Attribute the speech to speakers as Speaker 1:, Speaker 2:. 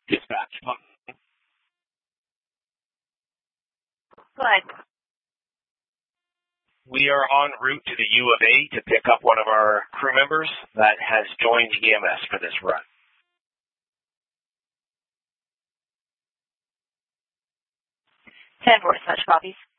Speaker 1: Dispatch.
Speaker 2: Good.
Speaker 1: We are en route to the U of A to pick up one of our crew members that has joined EMS for this run.
Speaker 2: 10-4, such copies.